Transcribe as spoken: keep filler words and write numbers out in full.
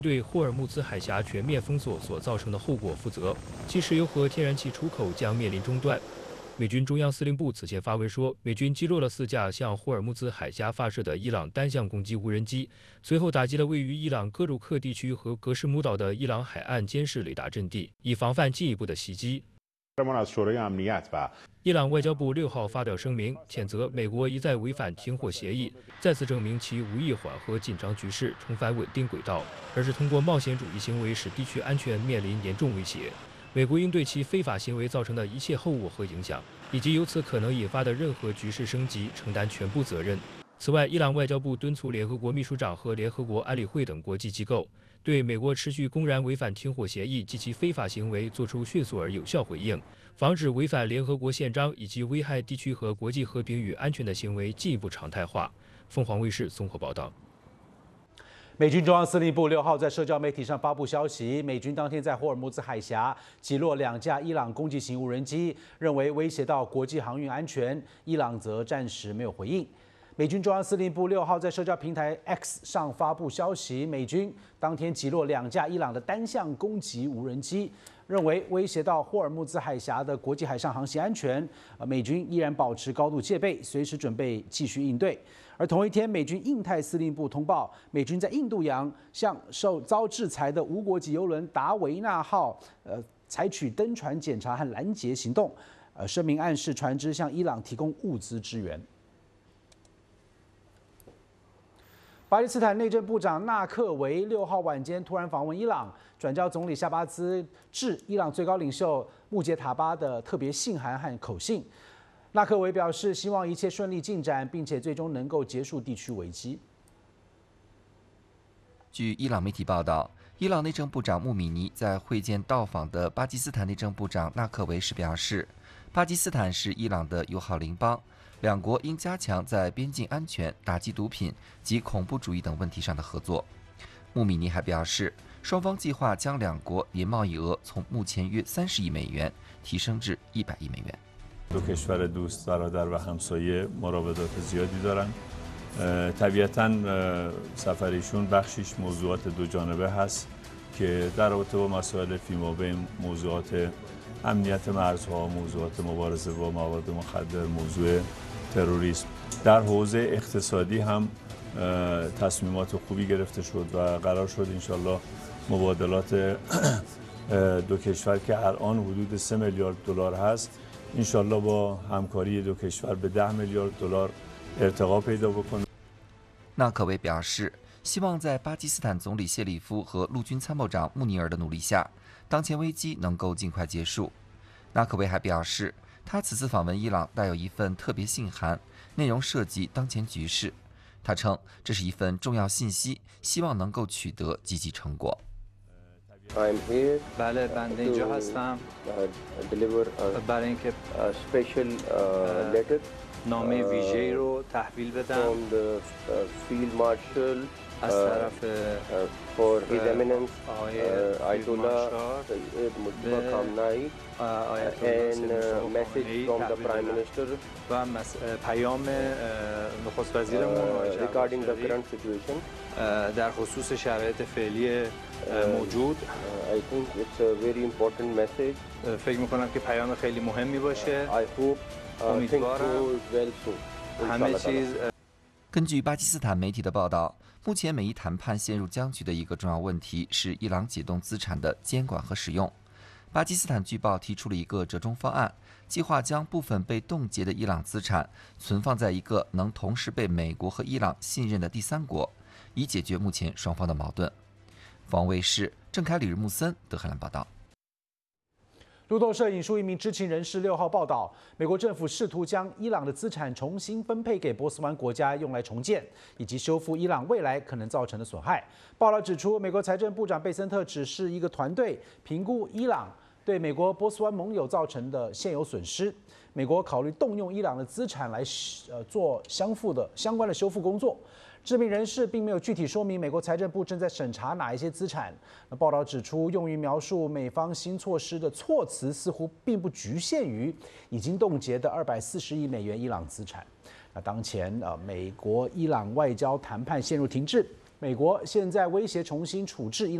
对霍尔木兹海峡全面封锁所造成的后果负责，其石油和天然气出口将面临中断。美军中央司令部此前发文说，美军击落了四架向霍尔木兹海峡发射的伊朗单向攻击无人机，随后打击了位于伊朗戈鲁克地区和格什姆岛的伊朗海岸监视雷达阵地，以防范进一步的袭击。伊朗外交部六号发表声明，谴责美国一再违反停火协议，再次证明其无意缓和紧张局势，重返稳定轨道，而是通过冒险主义行为使地区安全面临严重威胁。美国应对其非法行为造成的一切后果和影响，以及由此可能引发的任何局势升级，承担全部责任。此外，伊朗外交部敦促联合国秘书长和联合国安理会等国际机构，对美国持续公然违反停火协议及其非法行为作出迅速而有效回应，防止违反联合国宪章以及危害地区和国际和平与安全的行为进一步常态化。凤凰卫视综合报道。 美军中央司令部六号在社交媒体上发布消息，美军当天在霍尔木兹海峡击落两架伊朗攻击型无人机，认为威胁到国际航运安全。伊朗则暂时没有回应。美军中央司令部六号在社交平台 X 上发布消息，美军当天击落两架伊朗的单向攻击无人机，认为威胁到霍尔木兹海峡的国际海上航行安全。美军依然保持高度戒备，随时准备继续应对。而同一天，美军印太司令部通报，美军在印度洋向受遭制裁的无国籍邮轮达维纳号，呃，采取登船检查和拦截行动。呃，声明暗示船只向伊朗提供物资支援。巴基斯坦内政部长纳克维六号晚间突然访问伊朗，转交总理夏巴兹致伊朗最高领袖穆杰塔巴的特别信函和口信。纳克维表示，希望一切顺利进展，并且最终能够结束地区危机。 据伊朗媒体报道，伊朗内政部长穆米尼在会见到访的巴基斯坦内政部长纳克维时表示，巴基斯坦是伊朗的友好邻邦，两国应加强在边境安全、打击毒品及恐怖主义等问题上的合作。穆米尼还表示，双方计划将两国年贸易额从目前约三十亿美元提升至一百亿美元。 دو کشور دوست برادر و همسایه مراودات زیادی دارند. طبیعتاً سفر ایشون بخشیش موضوعات دو جانبه هست که در رابطه با مسائل فیمابین، موضوعات امنیت مرزها، موضوعات مبارزه با مواد مخدر، موضوع تروریسم. در حوزه اقتصادی هم تصمیمات خوبی گرفته شد و قرار شد انشالله مبادلات دو کشور که الان حدود سه میلیارد دلار هست انشالله با همکاری دو کشور به ده میلیارد دلار ارتقا پیدا بکنه。 纳克维表示，希望在巴基斯坦总理谢里夫和陆军参谋长穆尼尔的努力下，当前危机能够尽快结束。纳克维还表示，他此次访问伊朗带有一份特别信函，内容涉及当前局势。他称这是一份重要信息，希望能够取得积极成果。 I'm here بله بنده اینجا هستم deliver برای اینکه a special letter نامه ویژه‌ای رو تحویل بدم from the field marshal از طرف for his eminence آقای Ayatollah Sayyid Mustafa Khamenei and message from the prime minister و پیام نخست وزیرمون regarding the current situation در خصوص شرایط فعلی موجود. I think it's a very important message. فکر می‌کنم که پیام خیلی مهمی باشه. I hope things go well soon. همه چیز 根据巴基斯坦媒体的报道，目前美伊谈判陷入僵局的一个重要问题是伊朗解冻资产的监管和使用。巴基斯坦据报提出了一个折中方案，计划将部分被冻结的伊朗资产存放在一个能同时被美国和伊朗信任的第三国，以解决目前双方的矛盾。凤凰卫视郑凯、李日木森德黑兰报道。 路透社引述一名知情人士六号报道，美国政府试图将伊朗的资产重新分配给波斯湾国家，用来重建以及修复伊朗未来可能造成的损害。报道指出，美国财政部长贝森特指示一个团队评估伊朗对美国波斯湾盟友造成的现有损失。美国考虑动用伊朗的资产来呃做相互的相关的修复工作。知名人士并没有具体说明美国财政部正在审查哪一些资产。那报道指出，用于描述美方新措施的措辞似乎并不局限于已经冻结的二百四十亿美元伊朗资产。那当前呃，美国伊朗外交谈判陷入停滞， 美国现在威胁重新处置伊朗。